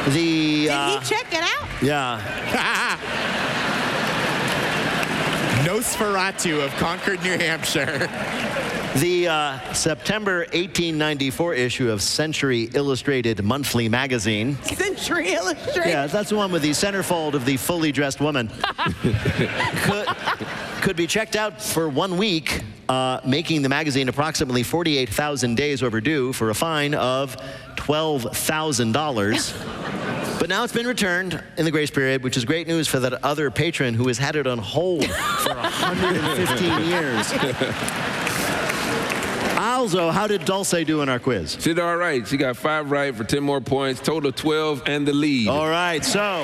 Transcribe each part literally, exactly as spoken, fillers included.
The, Did uh, he check it out? Yeah. Nosferatu of Concord, New Hampshire. The uh, September eighteen ninety-four issue of Century Illustrated Monthly Magazine. Century Illustrated. Yeah, that's the one with the centerfold of the fully dressed woman. could, could be checked out for one week, uh, making the magazine approximately forty-eight thousand days overdue for a fine of twelve thousand dollars. But now it's been returned in the grace period, which is great news for that other patron who has had it on hold for one hundred fifteen years. Also, how did Dulce do in our quiz? She did all right. She got five right for ten more points, total of twelve, and the lead. All right, so.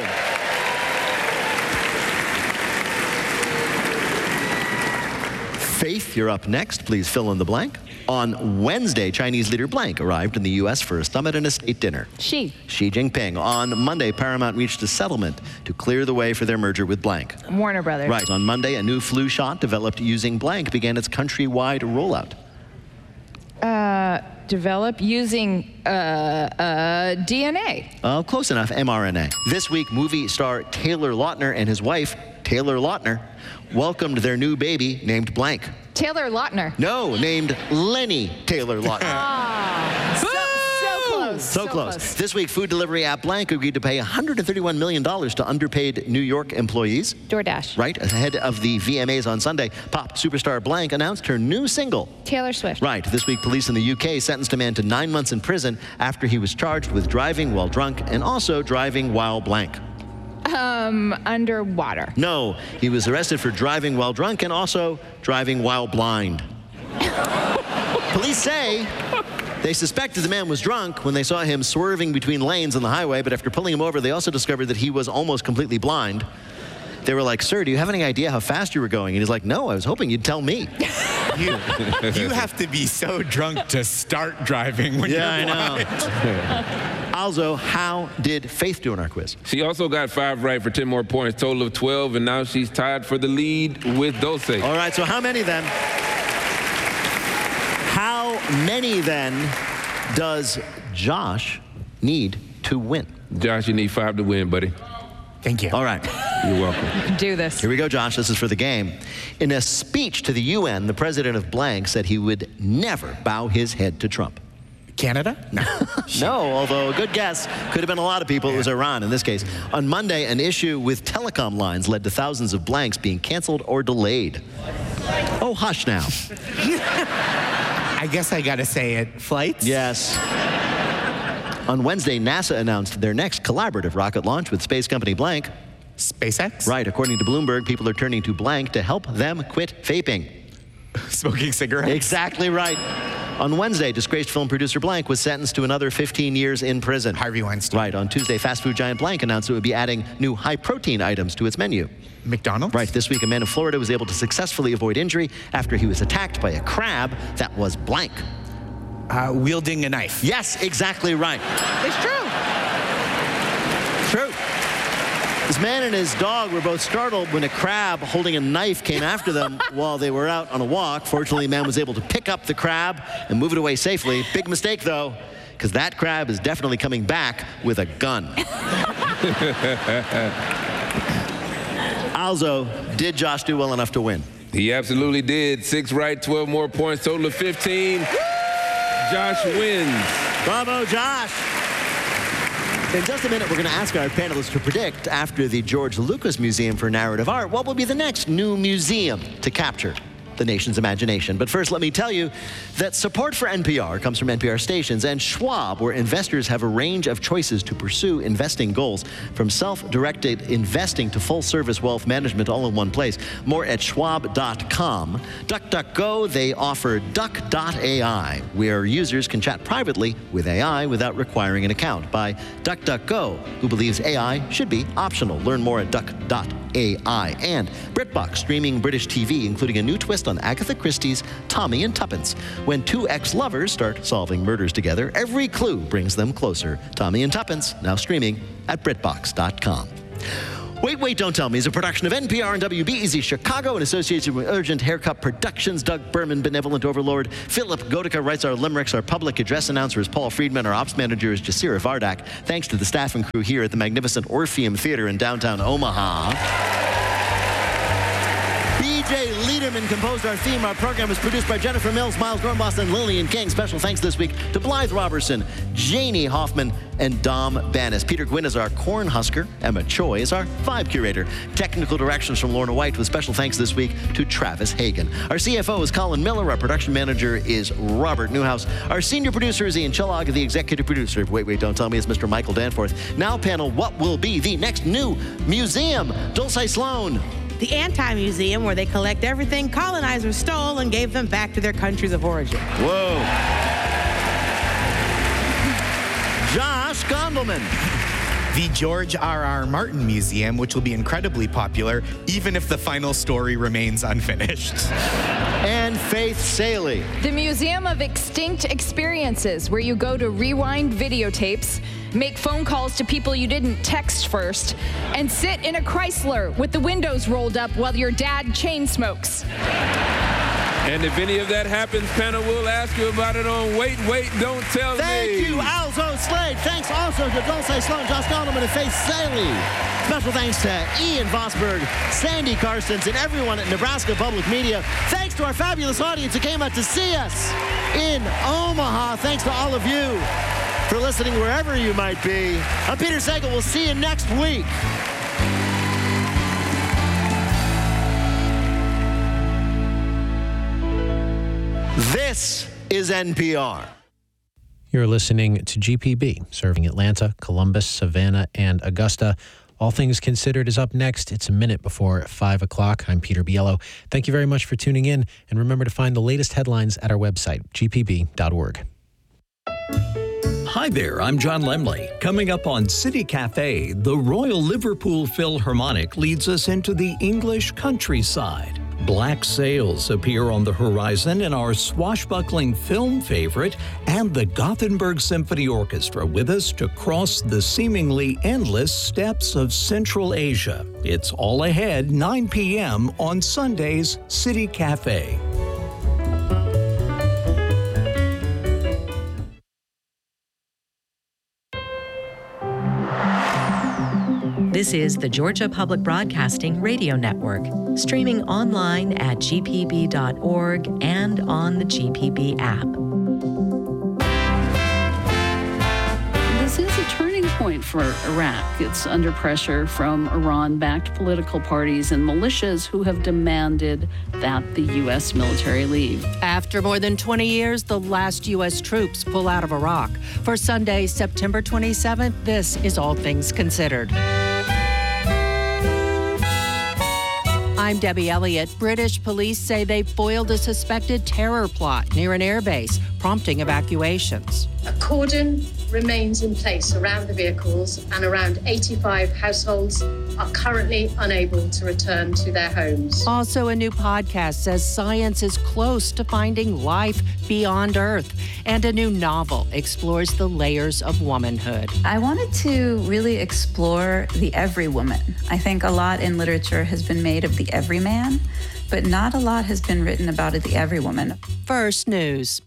Faith, you're up next. Please fill in the blank. On Wednesday, Chinese leader blank arrived in the U S for a summit and a state dinner. Xi. Xi Jinping. On Monday, Paramount reached a settlement to clear the way for their merger with blank. Warner Brothers. Right. On Monday, a new flu shot developed using blank began its countrywide rollout. Uh, develop using uh, uh, D N A. Uh, close enough, mRNA. This week, movie star Taylor Lautner and his wife, Taylor Lautner, welcomed their new baby named blank. Taylor Lautner. No, named Lenny Taylor Lautner. Ah, so, so close. So, close. This week, food delivery app Blank agreed to pay one hundred thirty-one million dollars to underpaid New York employees. DoorDash. Right, ahead of the V M As on Sunday, pop superstar Blank announced her new single. Taylor Swift. Right, this week, police in the U K sentenced a man to nine months in prison after he was charged with driving while drunk and also driving while blank. Um, underwater. No, he was arrested for driving while drunk and also driving while blind. Police say they suspected the man was drunk when they saw him swerving between lanes on the highway, but after pulling him over, they also discovered that he was almost completely blind. They were like, "Sir, do you have any idea how fast you were going?" And he's like, "No, I was hoping you'd tell me." You, you have to be so drunk to start driving when Yeah, you're I blind. know. Also, how did Faith do in our quiz? She also got five right for ten more points, total of twelve, and now she's tied for the lead with Dulce. All right, so how many then? How many then does Josh need to win? Josh, you need five to win, buddy. Thank you. All right. You're welcome. Do this. Here we go, Josh. This is for the game. In a speech to the U N, the president of blank said he would never bow his head to Trump. Canada? No. No, although a good guess. Could have been a lot of people. It was Iran in this case. On Monday, an issue with telecom lines led to thousands of blanks being canceled or delayed. Oh, hush now. I guess I gotta say it. Flights? Yes. On Wednesday, NASA announced their next collaborative rocket launch with space company blank. SpaceX? Right, according to Bloomberg, people are turning to blank to help them quit vaping. Smoking cigarettes? Exactly right. On Wednesday, disgraced film producer blank was sentenced to another fifteen years in prison. Harvey Weinstein. Right. On Tuesday, fast food giant blank announced it would be adding new high-protein items to its menu. McDonald's? Right. This week, a man in Florida was able to successfully avoid injury after he was attacked by a crab that was blank. Uh, wielding a knife. Yes, exactly right. It's true. True. This man and his dog were both startled when a crab holding a knife came after them while they were out on a walk. Fortunately, the man was able to pick up the crab and move it away safely. Big mistake, though, because that crab is definitely coming back with a gun. Also, did Josh do well enough to win? He absolutely did. Six right, twelve more points, total of fifteen. Josh wins. Bravo, Josh. In just a minute, we're going to ask our panelists to predict, after the George Lucas Museum for Narrative Art, what will be the next new museum to capture the nation's imagination. But first, let me tell you that support for N P R comes from N P R stations and Schwab, where investors have a range of choices to pursue investing goals, from self-directed investing to full-service wealth management, all in one place. More at schwab dot com. DuckDuckGo, they offer duck dot A I, where users can chat privately with A I without requiring an account. By DuckDuckGo, who believes A I should be optional. Learn more at duck dot A I. And BritBox, streaming British T V, including a new twist on Agatha Christie's Tommy and Tuppence. When two ex-lovers start solving murders together, every clue brings them closer. Tommy and Tuppence, now streaming at brit box dot com. Wait, Wait, Don't Tell Me is a production of N P R and W B E Z Chicago in association with Urgent Haircut Productions. Doug Berman, Benevolent Overlord. Philip Godica writes our limericks. Our public address announcer is Paul Friedman. Our ops manager is Jasira Vardak. Thanks to the staff and crew here at the magnificent Orpheum Theater in downtown Omaha. B J Liederman composed our theme. Our program is produced by Jennifer Mills, Miles Gornbos, and Lillian King. Special thanks this week to Blythe Robertson, Janie Hoffman, and Dom Bannis. Peter Gwynn is our Cornhusker. Emma Choi is our Vibe Curator. Technical directions from Lorna White, with special thanks this week to Travis Hagen. Our C F O is Colin Miller. Our production manager is Robert Newhouse. Our senior producer is Ian Chillog. The executive producer of Wait, Wait, Don't Tell Me is Mister Michael Danforth. Now, panel, what will be the next new museum? Dulce Sloan. The Anti-Museum, where they collect everything colonizers stole and gave them back to their countries of origin. Whoa. Josh Gondelman. The George R R. Martin Museum, which will be incredibly popular, even if the final story remains unfinished. And Faith Saley. The Museum of Extinct Experiences, where you go to rewind videotapes, make phone calls to people you didn't text first, and sit in a Chrysler with the windows rolled up while your dad chain smokes. And if any of that happens, panel, we'll ask you about it on Wait, Wait, Don't Tell Thank Me. Thank you, Alzo Slade. Thanks also to Dulce Sloan, Josh Gondelman, and Faith Saley. Special thanks to Ian Vosberg, Sandy Carstens, and everyone at Nebraska Public Media. Thanks to our fabulous audience who came out to see us in Omaha. Thanks to all of you for listening wherever you might be. I'm Peter Sagal. We'll see you next week. This is N P R. You're listening to G P B, serving Atlanta, Columbus, Savannah, and Augusta. All Things Considered is up next. It's a minute before five o'clock. I'm Peter Biello. Thank you very much for tuning in, and remember to find the latest headlines at our website, g p b dot org. Hi there, I'm John Lemley. Coming up on City Cafe, the Royal Liverpool Philharmonic leads us into the English countryside. Black sails appear on the horizon in our swashbuckling film favorite, and the Gothenburg Symphony Orchestra with us to cross the seemingly endless steppes of Central Asia. It's all ahead, nine p.m. on Sunday's City Cafe. This is the Georgia Public Broadcasting Radio Network, streaming online at g p b dot org and on the G P B app. This is a turning point for Iraq. It's under pressure from Iran-backed political parties and militias who have demanded that the U S military leave. After more than twenty years, the last U S troops pull out of Iraq. For Sunday, September twenty-seventh, this is All Things Considered. I'm Debbie Elliott. British police say they foiled a suspected terror plot near an airbase, prompting evacuations. A cordon remains in place around the vehicles, and around eighty-five households are currently unable to return to their homes. Also, a new podcast says science is close to finding life beyond Earth, and a new novel explores the layers of womanhood. I wanted to really explore the every woman. I think a lot in literature has been made of the everyman, but not a lot has been written about the every woman. First News.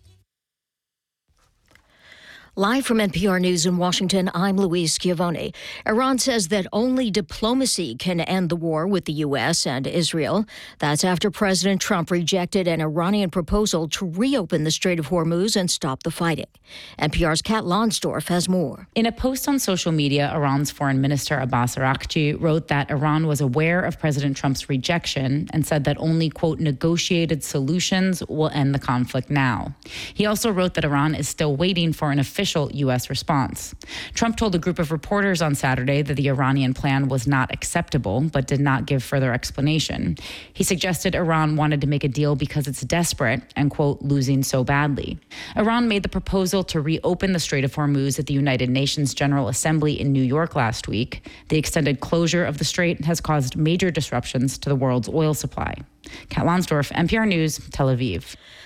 Live from N P R News in Washington, I'm Louise Schiavone. Iran says that only diplomacy can end the war with the U S and Israel. That's after President Trump rejected an Iranian proposal to reopen the Strait of Hormuz and stop the fighting. N P R's Kat Lonsdorf has more. In a post on social media, Iran's Foreign Minister Abbas Araghchi wrote that Iran was aware of President Trump's rejection and said that only, quote, negotiated solutions will end the conflict now. He also wrote that Iran is still waiting for an official U S response. Trump told a group of reporters on Saturday that the Iranian plan was not acceptable, but did not give further explanation. He suggested Iran wanted to make a deal because it's desperate and, quote, losing so badly. Iran made the proposal to reopen the Strait of Hormuz at the United Nations General Assembly in New York last week. The extended closure of the strait has caused major disruptions to the world's oil supply. Kat Lonsdorf, N P R News, Tel Aviv.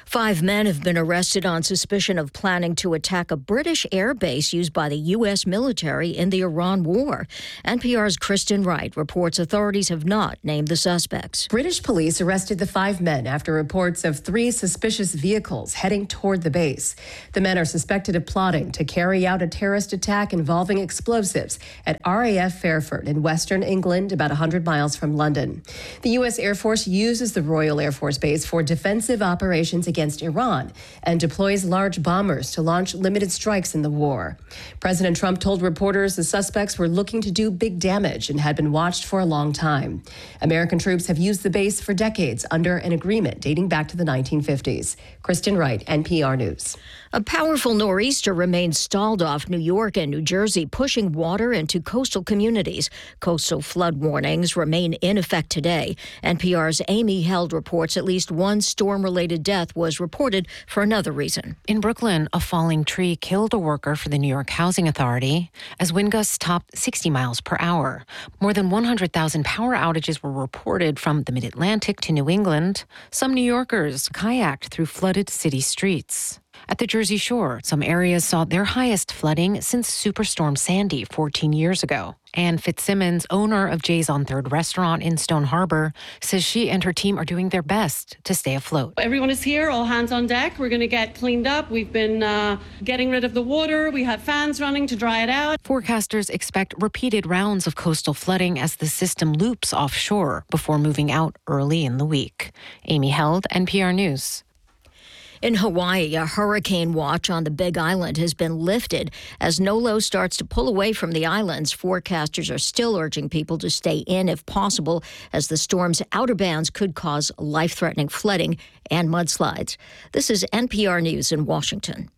Five men have been arrested on suspicion of planning to attack a British air base used by the U S military in the Iran war. N P R's Kristen Wright reports authorities have not named the suspects. British police arrested the five men after reports of three suspicious vehicles heading toward the base. The men are suspected of plotting to carry out a terrorist attack involving explosives at R A F Fairford in western England, about one hundred miles from London. The U S Air Force uses the Royal Air Force Base for defensive operations against against Iran and deploys large bombers to launch limited strikes in the war. President Trump told reporters the suspects were looking to do big damage and had been watched for a long time. American troops have used the base for decades under an agreement dating back to the nineteen fifties. Kristen Wright, N P R News. A powerful nor'easter remains stalled off New York and New Jersey, pushing water into coastal communities. Coastal flood warnings remain in effect today. N P R's Amy Held reports at least one storm-related death was reported for another reason. In Brooklyn, a falling tree killed a worker for the New York Housing Authority as wind gusts topped sixty miles per hour. More than one hundred thousand power outages were reported from the Mid-Atlantic to New England. Some New Yorkers kayaked through flooded city streets. At the Jersey Shore, some areas saw their highest flooding since Superstorm Sandy fourteen years ago. Ann Fitzsimmons, owner of Jay's on Third restaurant in Stone Harbor, says she and her team are doing their best to stay afloat. Everyone is here, all hands on deck. We're going to get cleaned up. We've been uh, getting rid of the water. We have fans running to dry it out. Forecasters expect repeated rounds of coastal flooding as the system loops offshore before moving out early in the week. Amy Held, N P R News. In Hawaii, a hurricane watch on the Big Island has been lifted. As Nolo starts to pull away from the islands, forecasters are still urging people to stay in if possible, as the storm's outer bands could cause life-threatening flooding and mudslides. This is N P R News in Washington.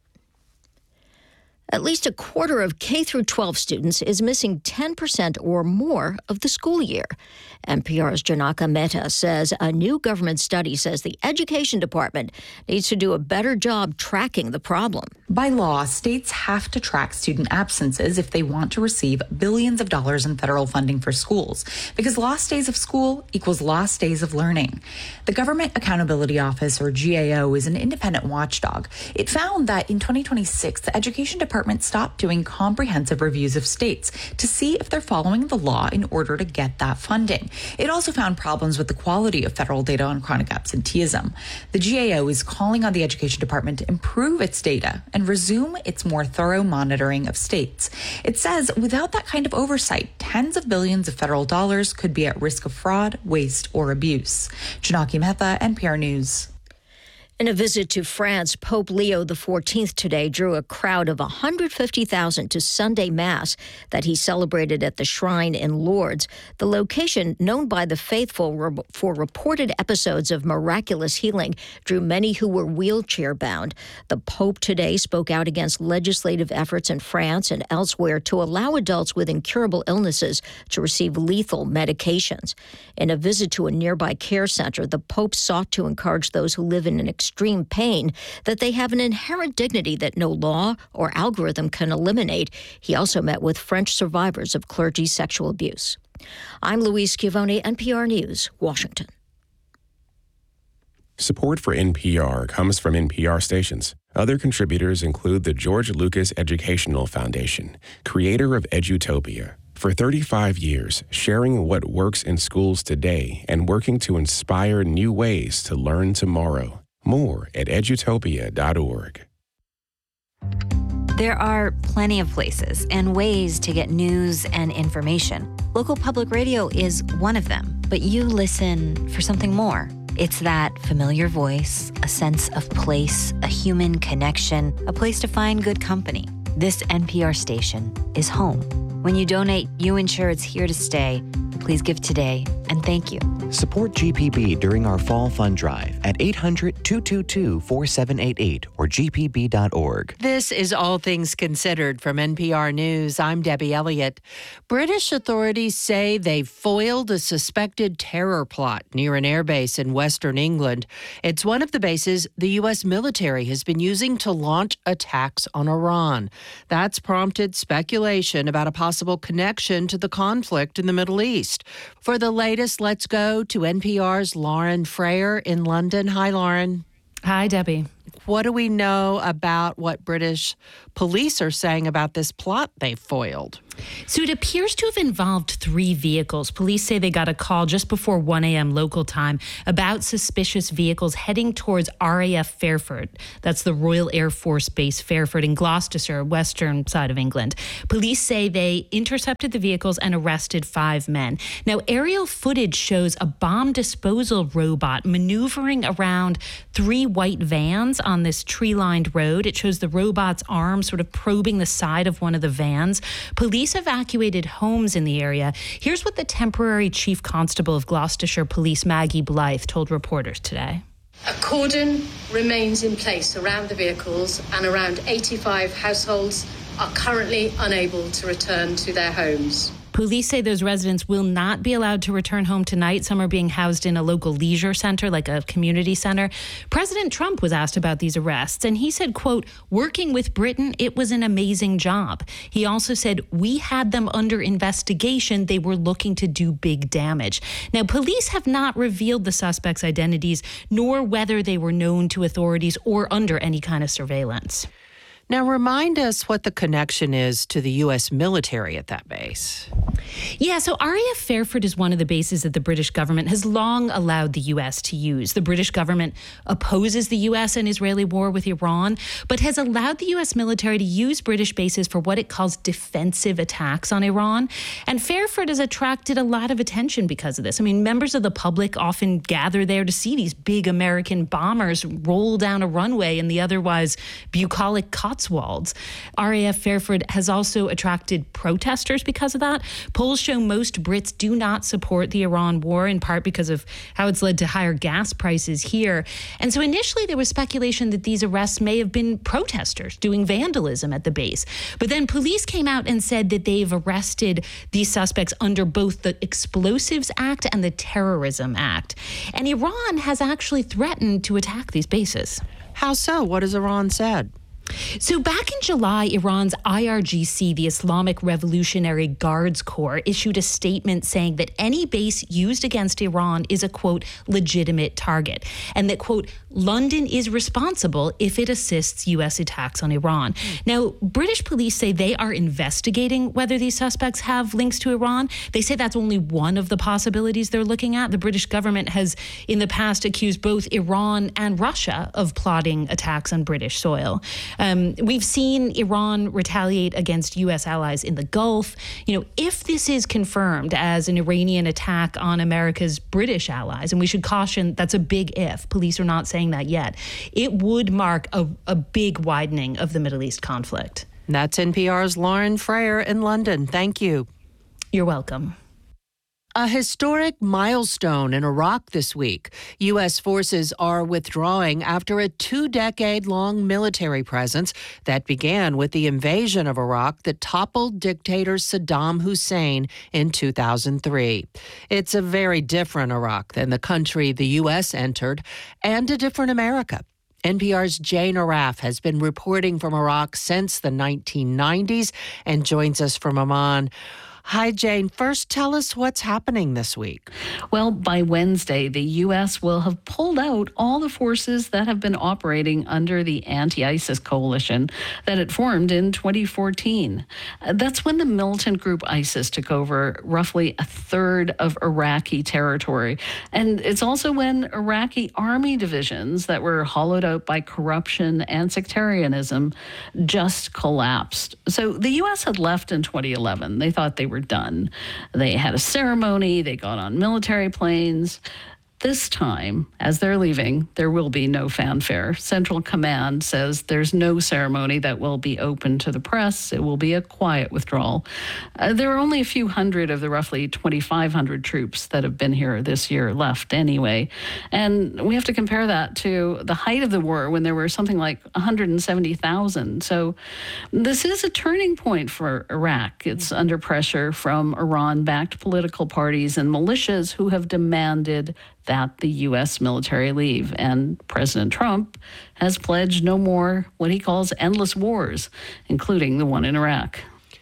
At least a quarter of K through twelve students is missing ten percent or more of the school year. N P R's Janaka Mehta says a new government study says the Education Department needs to do a better job tracking the problem. By law, states have to track student absences if they want to receive billions of dollars in federal funding for schools, because lost days of school equals lost days of learning. The Government Accountability Office, or G A O, is an independent watchdog. It found that in twenty twenty-six, the Education Department stopped doing comprehensive reviews of states to see if they're following the law in order to get that funding. It also found problems with the quality of federal data on chronic absenteeism. The G A O is calling on the Education Department to improve its data and resume its more thorough monitoring of states. It says without that kind of oversight, tens of billions of federal dollars could be at risk of fraud, waste, or abuse. Janaki Mehta, N P R News. In a visit to France, Pope Leo the fourteenth today drew a crowd of one hundred fifty thousand to Sunday Mass that he celebrated at the shrine in Lourdes, the location known by the faithful for reported episodes of miraculous healing drew many who were wheelchair-bound. The Pope today spoke out against legislative efforts in France and elsewhere to allow adults with incurable illnesses to receive lethal medications. In a visit to a nearby care center, the Pope sought to encourage those who live in an extreme pain that they have an inherent dignity that no law or algorithm can eliminate. He also met with French survivors of clergy sexual abuse. I'm Louise Schiavone, N P R News, Washington. Support for N P R comes from N P R stations. Other contributors include the George Lucas Educational Foundation, creator of Edutopia. For thirty-five years, sharing what works in schools today and working to inspire new ways to learn tomorrow. More at edutopia dot org. There are plenty of places and ways to get news and information. Local public radio is one of them, but you listen for something more. It's that familiar voice, a sense of place, a human connection, a place to find good company. This N P R station is home. When you donate, you ensure it's here to stay. Please give today, and thank you. Support G P B during our fall fund drive at eight hundred, two two two, four seven eight eight or g p b dot org. This is All Things Considered from N P R News. I'm Debbie Elliott. British authorities say they've foiled a suspected terror plot near an airbase in western England. It's one of the bases the U S military has been using to launch attacks on Iran. That's prompted speculation about a possible connection to the conflict in the Middle East. For the latest, let's go to N P R's Lauren Frayer in London. Hi, Lauren. Hi, Debbie. What do we know about what British police are saying about this plot they foiled? So it appears to have involved three vehicles. Police say they got a call just before one a.m. local time about suspicious vehicles heading towards R A F Fairford. That's the Royal Air Force Base Fairford in Gloucestershire, western side of England. Police say they intercepted the vehicles and arrested five men. Now, aerial footage shows a bomb disposal robot maneuvering around three white vans on this tree-lined road. It shows the robot's arm sort of probing the side of one of the vans. Police evacuated homes in the area. Here's what the temporary chief constable of Gloucestershire Police, Maggie Blythe, told reporters today. A cordon remains in place around the vehicles, and around eighty-five households are currently unable to return to their homes. Police say those residents will not be allowed to return home tonight. Some are being housed in a local leisure center, like a community center. President Trump was asked about these arrests, and he said, quote, working with Britain, it was an amazing job. He also said, we had them under investigation. They were looking to do big damage. Now, police have not revealed the suspects' identities, nor whether they were known to authorities or under any kind of surveillance. Now, remind us what the connection is to the U S military at that base. Yeah, so R A F Fairford is one of the bases that the British government has long allowed the U S to use. The British government opposes the U S and Israeli war with Iran, but has allowed the U S military to use British bases for what it calls defensive attacks on Iran. And Fairford has attracted a lot of attention because of this. I mean, members of the public often gather there to see these big American bombers roll down a runway in the otherwise bucolic Cotswolds. R A F Fairford has also attracted protesters because of that. Polls show most Brits do not support the Iran war, in part because of how it's led to higher gas prices here. And so initially there was speculation that these arrests may have been protesters doing vandalism at the base. But then police came out and said that they've arrested these suspects under both the Explosives Act and the Terrorism Act. And Iran has actually threatened to attack these bases. How so? What has Iran said? So back in July, Iran's I R G C, the Islamic Revolutionary Guards Corps, issued a statement saying that any base used against Iran is a, quote, legitimate target, and that, quote, London is responsible if it assists U S attacks on Iran. Now, British police say they are investigating whether these suspects have links to Iran. They say that's only one of the possibilities they're looking at. The British government has in the past accused both Iran and Russia of plotting attacks on British soil. Um, we've seen Iran retaliate against U S allies in the Gulf. You know, if this is confirmed as an Iranian attack on America's British allies, and we should caution that's a big if, police are not saying that yet, it would mark a, a big widening of the Middle East conflict. That's N P R's Lauren Frayer in London. Thank you. You're welcome. A historic milestone in Iraq this week. U S forces are withdrawing after a two-decade-long military presence that began with the invasion of Iraq that toppled dictator Saddam Hussein in two thousand three. It's a very different Iraq than the country the U S entered, and a different America. N P R's Jane Araf has been reporting from Iraq since the nineteen nineties and joins us from Amman. Hi, Jane. First, tell us what's happening this week. Well, by Wednesday, the U S will have pulled out all the forces that have been operating under the anti-ISIS coalition that it formed in twenty fourteen. That's when the militant group ISIS took over roughly a third of Iraqi territory. And it's also when Iraqi army divisions that were hollowed out by corruption and sectarianism just collapsed. So the U S had left in twenty eleven. They thought they were done. They had a ceremony, they got on military planes. This time, as they're leaving, there will be no fanfare. Central Command says there's no ceremony that will be open to the press. It will be a quiet withdrawal. Uh, there are only a few hundred of the roughly twenty-five hundred troops that have been here this year left anyway. And we have to compare that to the height of the war when there were something like one hundred seventy thousand. So this is a turning point for Iraq. It's under pressure from Iran-backed political parties and militias who have demanded that the U S military leave. And President Trump has pledged no more what he calls endless wars, including the one in Iraq.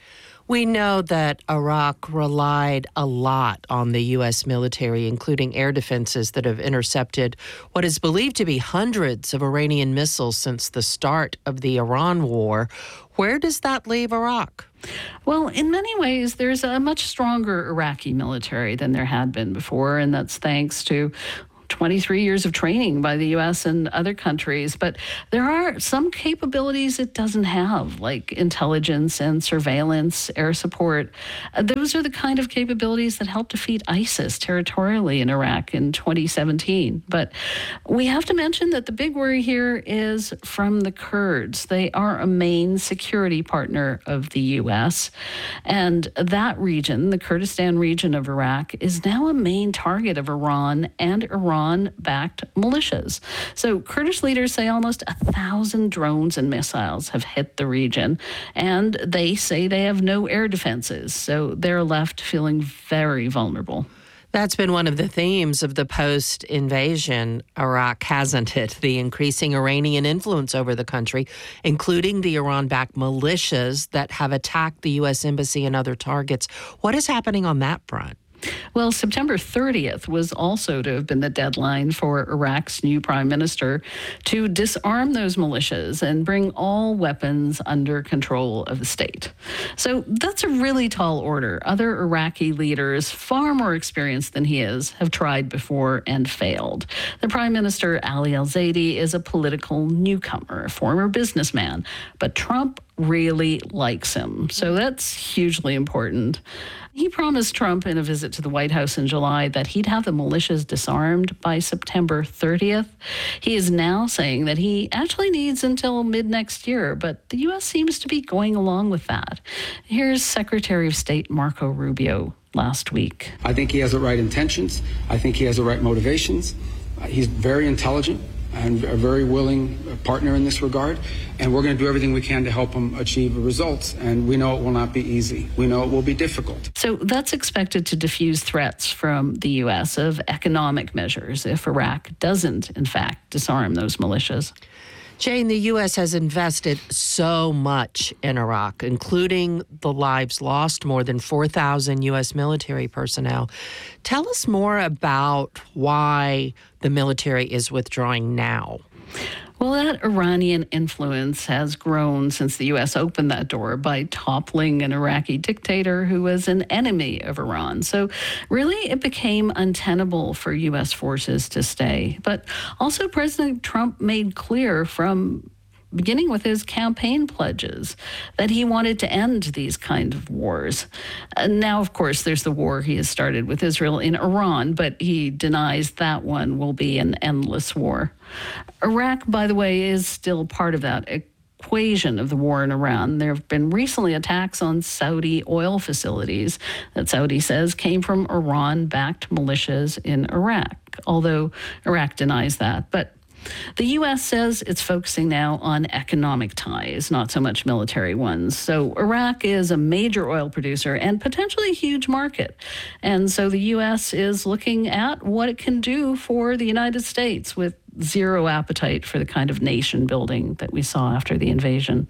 We know that Iraq relied a lot on the U S military, including air defenses that have intercepted what is believed to be hundreds of Iranian missiles since the start of the Iran war. Where does that leave Iraq? Well, in many ways, there's a much stronger Iraqi military than there had been before, and that's thanks to twenty-three years of training by the U S and other countries. But there are some capabilities it doesn't have, like intelligence and surveillance, air support. Uh, those are the kind of capabilities that helped defeat ISIS territorially in Iraq in twenty seventeen. But we have to mention that the big worry here is from the Kurds. They are a main security partner of the U S. And that region, the Kurdistan region of Iraq, is now a main target of Iran and Iran Iran-backed militias. So Kurdish leaders say almost a thousand drones and missiles have hit the region, and they say they have no air defenses. So they're left feeling very vulnerable. That's been one of the themes of the post-invasion Iraq, hasn't it? The increasing Iranian influence over the country, including the Iran-backed militias that have attacked the U S embassy and other targets. What is happening on that front? Well, September thirtieth was also to have been the deadline for Iraq's new prime minister to disarm those militias and bring all weapons under control of the state. So that's a really tall order. Other Iraqi leaders, far more experienced than he is, have tried before and failed. The prime minister, Ali al-Zaidi, is a political newcomer, a former businessman, but Trump really likes him. So that's hugely important. He promised Trump in a visit to the White House in July that he'd have the militias disarmed by September thirtieth. He is now saying that he actually needs until mid-next year, but the U S seems to be going along with that. Here's Secretary of State Marco Rubio last week. I think he has the right intentions. I think he has the right motivations. Uh, he's very intelligent and a very willing partner in this regard. And we're going to do everything we can to help him achieve results. And we know it will not be easy. We know it will be difficult. So that's expected to diffuse threats from the U S of economic measures if Iraq doesn't, in fact, disarm those militias. Jane, the U S has invested so much in Iraq, including the lives lost, more than four thousand U S military personnel. Tell us more about why the military is withdrawing now. Well, that Iranian influence has grown since the U S opened that door by toppling an Iraqi dictator who was an enemy of Iran. So really, it became untenable for U S forces to stay. But also, President Trump made clear from beginning with his campaign pledges that he wanted to end these kind of wars. And now, of course, there's the war he has started with Israel in Iran, but he denies that one will be an endless war. Iraq, by the way, is still part of that equation of the war in Iran. There have been recently attacks on Saudi oil facilities that Saudi says came from Iran-backed militias in Iraq, although Iraq denies that. But the U S says it's focusing now on economic ties, not so much military ones. So Iraq is a major oil producer and potentially a huge market. And so the U S is looking at what it can do for the United States with zero appetite for the kind of nation building that we saw after the invasion.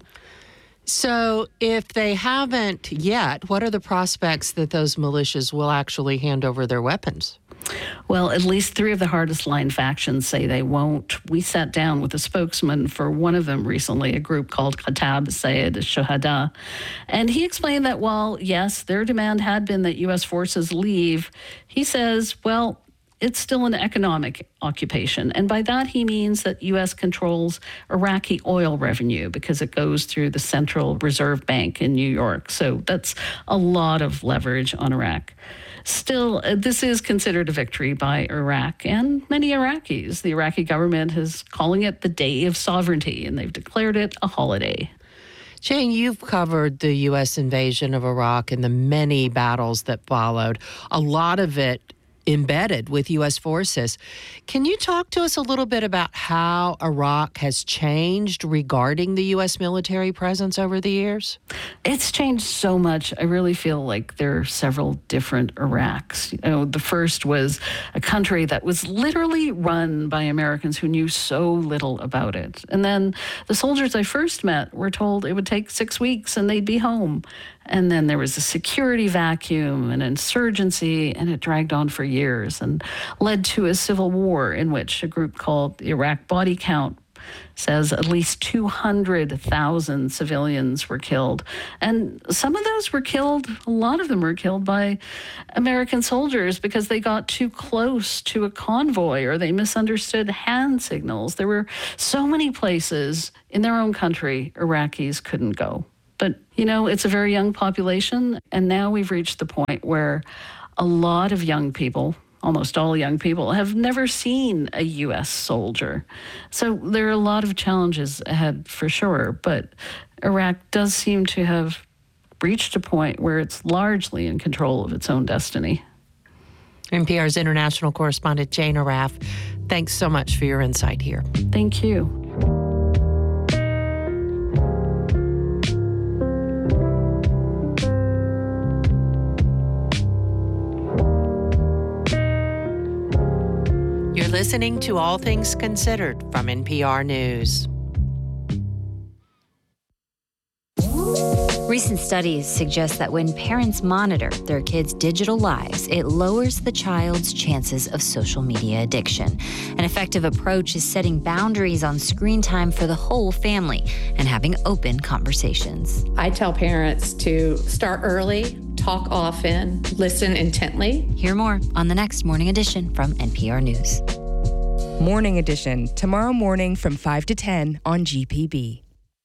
So if they haven't yet, what are the prospects that those militias will actually hand over their weapons? Well, at least three of the hardest line factions say they won't. We sat down with a spokesman for one of them recently, a group called Khatab Sayed Shuhada, and he explained that while, yes, their demand had been that U S forces leave, he says, well, it's still an economic occupation. And by that, he means that U S controls Iraqi oil revenue because it goes through the Central Reserve Bank in New York. So that's a lot of leverage on Iraq. Still, this is considered a victory by Iraq and many Iraqis. The Iraqi government is calling it the Day of Sovereignty, and they've declared it a holiday. Jane, you've covered the U S invasion of Iraq and the many battles that followed, a lot of it embedded with U S forces. Can you talk to us a little bit about how Iraq has changed regarding the U S military presence over the years? It's changed so much. I really feel like there are several different Iraqs. You know, the first was a country that was literally run by Americans who knew so little about it. And then the soldiers I first met were told it would take six weeks and they'd be home. And then there was a security vacuum, an insurgency, and it dragged on for years and led to a civil war in which a group called Iraq Body Count says at least two hundred thousand civilians were killed. And some of those were killed, a lot of them were killed by American soldiers because they got too close to a convoy or they misunderstood hand signals. There were so many places in their own country Iraqis couldn't go. But, you know, it's a very young population, and now we've reached the point where a lot of young people, almost all young people, have never seen a U S soldier. So there are a lot of challenges ahead for sure, but Iraq does seem to have reached a point where it's largely in control of its own destiny. N P R's international correspondent Jane Arraf, thanks so much for your insight here. Thank you. You're listening to All Things Considered from N P R News. Recent studies suggest that when parents monitor their kids' digital lives, it lowers the child's chances of social media addiction. An effective approach is setting boundaries on screen time for the whole family and having open conversations. I tell parents to start early, talk often, listen intently. Hear more on the next Morning Edition from N P R News. Morning Edition, tomorrow morning from five to ten on G P B.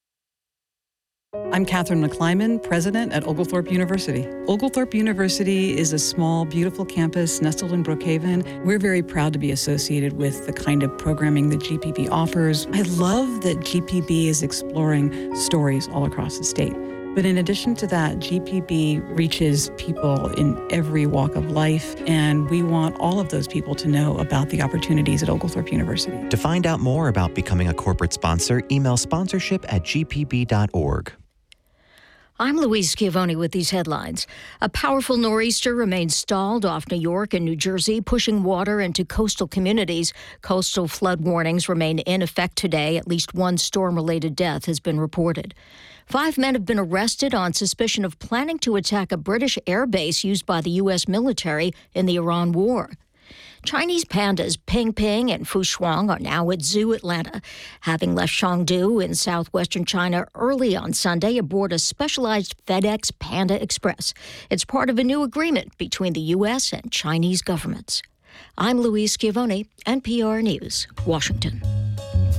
I'm Catherine McClyman, president at Oglethorpe University. Oglethorpe University is a small, beautiful campus nestled in Brookhaven. We're very proud to be associated with the kind of programming that G P B offers. I love that G P B is exploring stories all across the state. But in addition to that, G P B reaches people in every walk of life, and we want all of those people to know about the opportunities at Oglethorpe University. To find out more about becoming a corporate sponsor, email sponsorship at g p b dot org. I'm Louise Schiavone with these headlines. A powerful nor'easter remains stalled off New York and New Jersey, pushing water into coastal communities. Coastal flood warnings remain in effect today. At least one storm-related death has been reported. Five men have been arrested on suspicion of planning to attack a British air base used by the U S military in the Iran war. Chinese pandas Ping Ping and Fu Shuang are now at Zoo Atlanta, having left Chengdu in southwestern China early on Sunday aboard a specialized FedEx Panda Express. It's part of a new agreement between the U S and Chinese governments. I'm Louise Schiavone, N P R News, Washington.